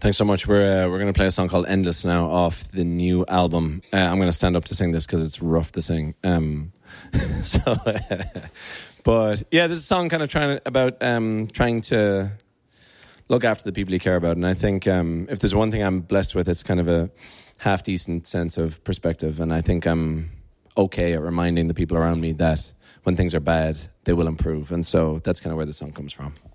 Thanks so much. We're going to play a song called Endless now off the new album. I'm going to stand up to sing this because it's rough to sing. But yeah, this is a song kind of trying to look after the people you care about. And I think if there's one thing I'm blessed with, it's kind of a half-decent sense of perspective. And I think I'm okay at reminding the people around me that when things are bad, they will improve. And so that's kind of where the song comes from.